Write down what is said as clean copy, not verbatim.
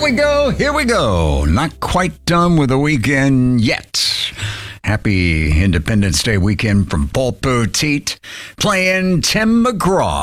Here we go. Not quite done with the weekend yet. Happy Independence Day weekend from Paul Poteet playing Tim McGraw.